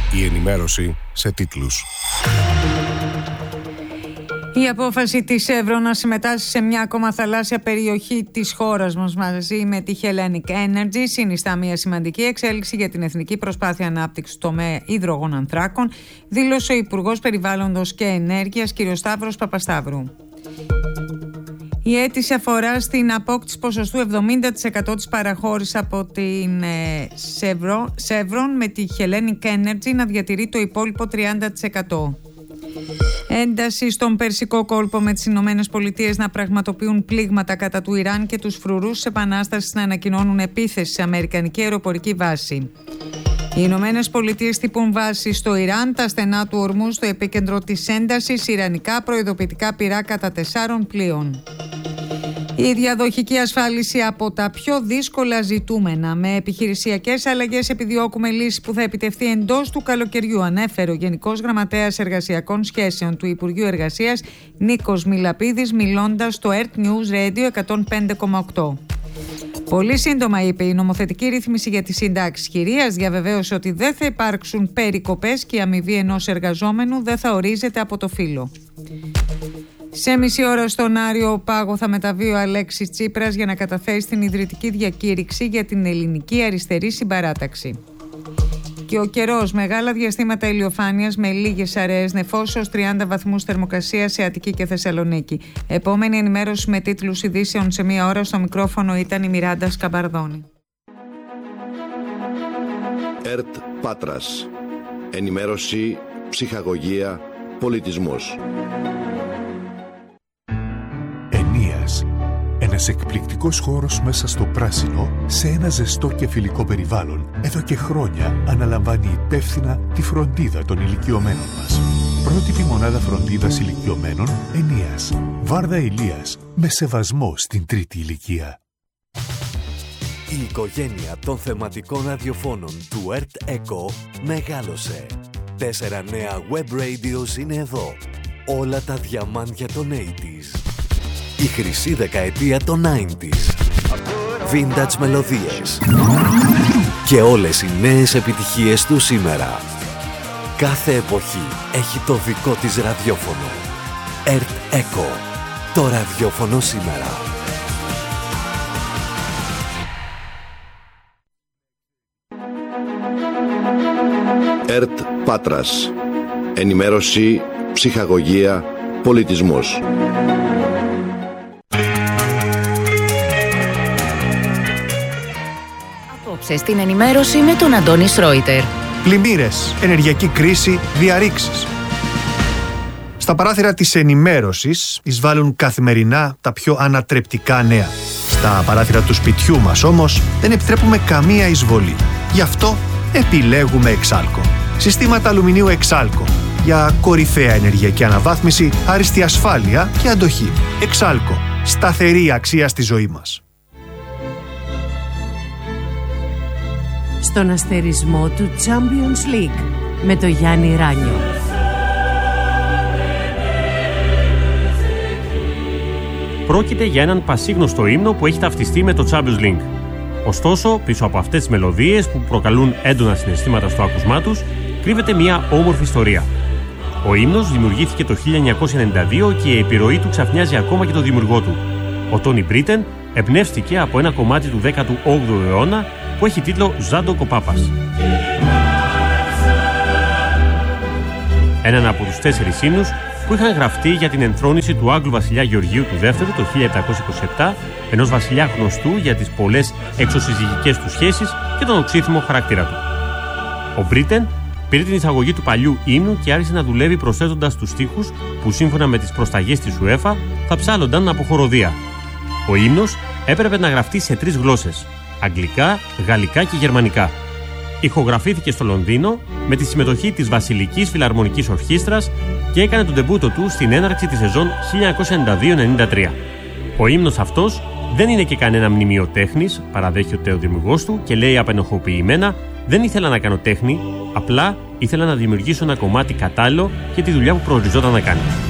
Η ενημέρωση σε τίτλους. Η απόφαση της Chevron να συμμετάσχει σε μια ακόμα θαλάσσια περιοχή της χώρας μας μαζί με τη Hellenic Energy συνιστά μια σημαντική εξέλιξη για την εθνική προσπάθεια ανάπτυξης του τομέα υδρογονανθράκων, δήλωσε ο Υπουργός Περιβάλλοντος και Ενέργειας κ. Σταύρος Παπασταύρου. Η αίτηση αφορά στην απόκτηση ποσοστού 70% της παραχώρησης από την Chevron με τη Hellenic Energy να διατηρεί το υπόλοιπο 30%. Ένταση στον Περσικό κόλπο με τις Ηνωμένες Πολιτείες να πραγματοποιούν πλήγματα κατά του Ιράν και τους φρουρούς της Επανάστασης να ανακοινώνουν επίθεση σε αμερικανική αεροπορική βάση. Οι Ηνωμένες Πολιτείες χτυπούν βάση στο Ιράν, τα στενά του Ορμού στο επίκεντρο της έντασης, ιρανικά προειδοποιητικά πυρά κατά 4 πλοίων. Η διαδοχική ασφάλιση από τα πιο δύσκολα ζητούμενα. Με επιχειρησιακές αλλαγές επιδιώκουμε λύση που θα επιτευχθεί εντός του καλοκαιριού, ανέφερε ο Γενικός Γραμματέας Εργασιακών Σχέσεων του Υπουργείου Εργασίας Νίκος Μιλαπίδης, μιλώντας στο ERT News Radio 105,8. Πολύ σύντομα, είπε, η νομοθετική ρύθμιση για τις συντάξεις χειρίας διαβεβαίωσε ότι δεν θα υπάρξουν περικοπές και η αμοιβή ενός εργαζόμενου δεν θα ορίζεται από το φύλο. Σε μισή ώρα στον Άριο Πάγο θα μεταβεί ο Αλέξης Τσίπρας για να καταθέσει την ιδρυτική διακήρυξη για την ελληνική αριστερή συμπαράταξη. Και ο καιρός, μεγάλα διαστήματα ηλιοφάνειας με λίγες αραιές νεφώσεις ως 30 βαθμούς θερμοκρασία σε Αττική και Θεσσαλονίκη. Επόμενη ενημέρωση με τίτλους ειδήσεων σε μία ώρα. Στο μικρόφωνο ήταν η Μιράντα Σκαμπαρδόνη. ΕΡΤ Πάτρας. Ενημέρωση, ψυχαγωγία, πολιτισμός. Ένας εκπληκτικός χώρος μέσα στο πράσινο, σε ένα ζεστό και φιλικό περιβάλλον, εδώ και χρόνια αναλαμβάνει υπεύθυνα τη φροντίδα των ηλικιωμένων μας. Πρότυπη μονάδα φροντίδας ηλικιωμένων Ενίας. Βάρδα Ηλίας, με σεβασμό στην τρίτη ηλικία. Η οικογένεια των θεματικών ραδιοφώνων του ERT Echo μεγάλωσε. 4 νέα web radios είναι εδώ. Όλα τα διαμάντια των 80s. Η χρυσή δεκαετία των 90s. Vintage μελωδίες. Και όλες οι νέες επιτυχίες του σήμερα. Κάθε εποχή έχει το δικό της ραδιόφωνο. ERT Echo. Το ραδιόφωνο σήμερα. ΕΡΤ Πάτρας. Ενημέρωση, ψυχαγωγία, πολιτισμός. Στην ενημέρωση με τον Αντώνη Σρόιτερ. Πλημμύρες, ενεργειακή κρίση, διαρρήξεις. Στα παράθυρα της ενημέρωσης εισβάλλουν καθημερινά τα πιο ανατρεπτικά νέα. Στα παράθυρα του σπιτιού μας όμως δεν επιτρέπουμε καμία εισβολή. Γι' αυτό επιλέγουμε Εξάλκο. Συστήματα αλουμινίου Εξάλκο. Για κορυφαία ενεργειακή αναβάθμιση, άριστη ασφάλεια και αντοχή. Εξάλκο. Σταθερή αξία στη ζωή μας. Στον αστερισμό του Champions League με το Γιάννη Ράνιο. Πρόκειται για έναν πασίγνωστο ύμνο που έχει ταυτιστεί με το Champions League. Ωστόσο, πίσω από αυτές τις μελωδίες που προκαλούν έντονα συναισθήματα στο άκουσμά τους, κρύβεται μια όμορφη ιστορία. Ο ύμνος δημιουργήθηκε το 1992 και η επιρροή του ξαφνιάζει ακόμα και τον δημιουργό του. Ο Τόνι Μπρίτεν εμπνεύστηκε από ένα κομμάτι του 18ου αιώνα που έχει τίτλο «Ζάντο Κοπάπας». Έναν από τους 4 ύμνους που είχαν γραφτεί για την ενθρόνηση του Άγγλου βασιλιά Γεωργίου του Δεύτερου το 1727, ενός βασιλιά γνωστού για τις πολλές εξωσυζυγικές του σχέσεις και τον οξύθυμο χαρακτήρα του. Ο Μπρίτεν πήρε την εισαγωγή του παλιού ύμνου και άρχισε να δουλεύει προσθέτοντας τους στίχους που σύμφωνα με τις προσταγές της UEFA θα ψάλλονταν από χοροδία. Ο ύμνος έπρεπε να γραφτεί σε 3 γλώσσες: αγγλικά, γαλλικά και γερμανικά. Ηχογραφήθηκε στο Λονδίνο με τη συμμετοχή της Βασιλικής Φιλαρμονικής Ορχήστρας και έκανε τον ντεμπούτο του στην έναρξη της σεζόν 1992-93. Ο ύμνος αυτός δεν είναι και κανένα μνημείο τέχνης, παραδέχεται ο δημιουργός του και λέει απενοχοποιημένα: «Δεν ήθελα να κάνω τέχνη, απλά ήθελα να δημιουργήσω ένα κομμάτι κατάλληλο για τη δουλειά που προοριζόταν να κάνει».